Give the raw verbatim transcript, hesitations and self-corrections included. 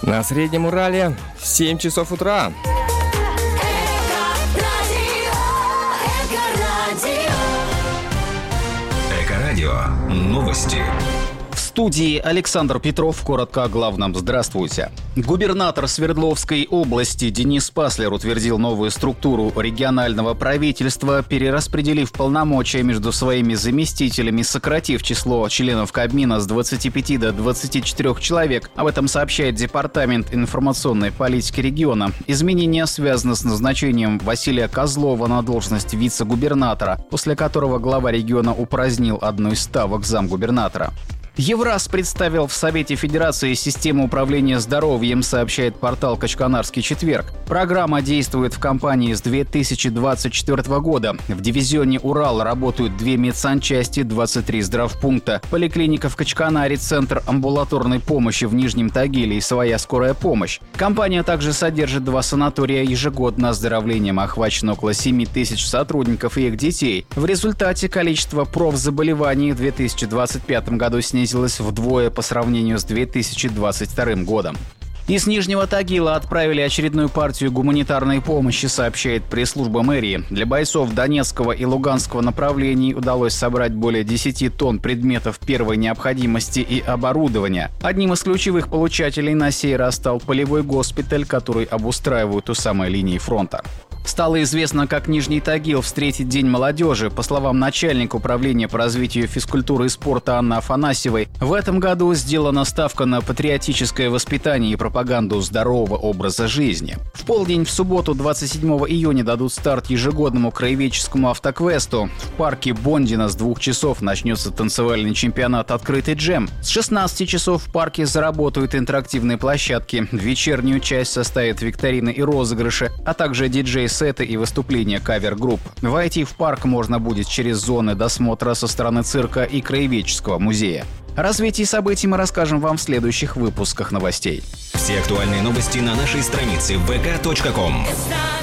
На Среднем Урале семь часов утра. Эко-радио. Новости. В студии Александр Петров. Коротко о главном. Здравствуйте. Губернатор Свердловской области Денис Паслер утвердил новую структуру регионального правительства, перераспределив полномочия между своими заместителями, сократив число членов Кабмина с двадцати пяти до двадцати четырёх человек. Об этом сообщает Департамент информационной политики региона. Изменение связано с назначением Василия Козлова на должность вице-губернатора, после которого глава региона упразднил одну из ставок замгубернатора. Евраз представил в Совете Федерации систему управления здоровьем, сообщает портал «Качканарский четверг». Программа действует в компании с две тысячи двадцать четвёртого года. В дивизионе «Урал» работают две медсанчасти, двадцать три здравпункта, поликлиника в Качканаре, центр амбулаторной помощи в Нижнем Тагиле и своя скорая помощь. Компания также содержит два санатория. Ежегодно оздоровлением охвачено около семи тысяч сотрудников и их детей. В результате количество профзаболеваний в две тысячи двадцать пятом году снизилось вдвое по сравнению с две тысячи двадцать вторым годом. Из Нижнего Тагила отправили очередную партию гуманитарной помощи, сообщает пресс-служба мэрии. Для бойцов Донецкого и Луганского направлений удалось собрать более десяти тонн предметов первой необходимости и оборудования. Одним из ключевых получателей на сей раз стал полевой госпиталь, который обустраивают у самой линии фронта. Стало известно, как Нижний Тагил встретит День молодежи. По словам начальника управления по развитию физкультуры и спорта Анны Афанасьевой, в этом году сделана ставка на патриотическое воспитание и пропаганду здорового образа жизни. В полдень в субботу, двадцать седьмого июня, дадут старт ежегодному краеведческому автоквесту. В парке Бондина с двух часов начнется танцевальный чемпионат «Открытый джем». С шестнадцати часов в парке заработают интерактивные площадки. Вечернюю часть составят викторины и розыгрыши, а также диджей-сеты и выступления кавер-групп. Войти в парк можно будет через зоны досмотра со стороны цирка и краеведческого музея. О развитии событий мы расскажем вам в следующих выпусках новостей. Все актуальные новости на нашей странице вэ ка точка ком.